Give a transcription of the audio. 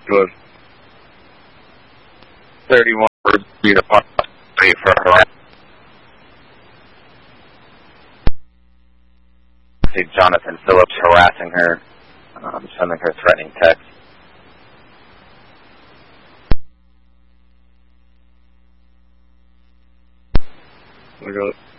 was 31 words beat upon for her. See Jonathan Phillips harassing her, sending her threatening text. Look at it.